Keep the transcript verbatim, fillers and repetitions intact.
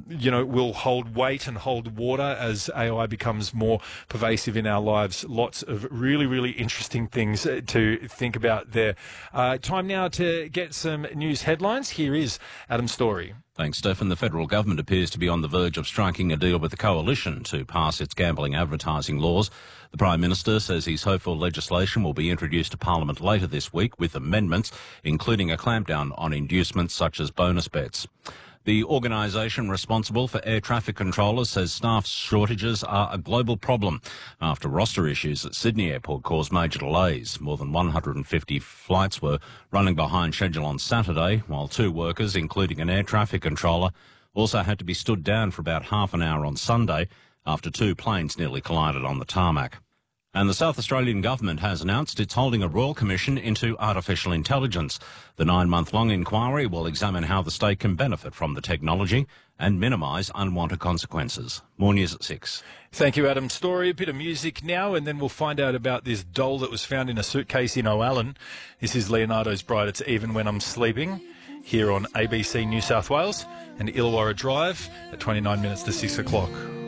you know, will hold weight and hold water as A I becomes more pervasive in our lives. Lots of really, really interesting things to think about there. Uh, time now to get some news headlines. Here is Adam Story. Thanks, Stephen. The federal government appears to be on the verge of striking a deal with the coalition to pass its gambling advertising laws. The Prime Minister says he's hopeful legislation will be introduced to Parliament later this week with amendments, including a clampdown on inducements such as bonus bets. The organisation responsible for air traffic controllers says staff shortages are a global problem after roster issues at Sydney Airport caused major delays. More than one hundred fifty flights were running behind schedule on Saturday, while two workers, including an air traffic controller, also had to be stood down for about half an hour on Sunday after two planes nearly collided on the tarmac. And the South Australian government has announced it's holding a royal commission into artificial intelligence. The nine-month-long inquiry will examine how the state can benefit from the technology and minimise unwanted consequences. More news at six. Thank you, Adam Story. A bit of music now, and then we'll find out about this doll that was found in a suitcase in O'Allen. This is Leonardo's Bride. It's Even When I'm Sleeping, here on A B C New South Wales and Illawarra Drive at twenty-nine minutes to six o'clock.